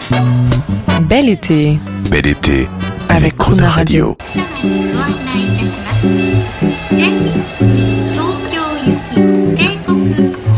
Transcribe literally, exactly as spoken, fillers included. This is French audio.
Bel été. Bel été avec Crooner Radio. ご案内いたします。